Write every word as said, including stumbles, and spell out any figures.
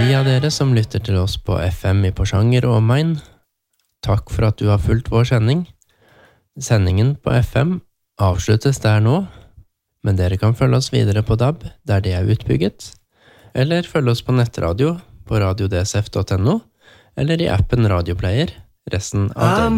de av dere som lytter til oss på F M i Porsanger og omegn. Takk for at du har fulgt vår sending. Sendingen på F M avsluttes der nå, men dere kan følge oss videre på D A B der det er utbygget, eller følge oss på nettradio på radio d s f punktum n o, eller i appen Radioplayer resten av døgnet.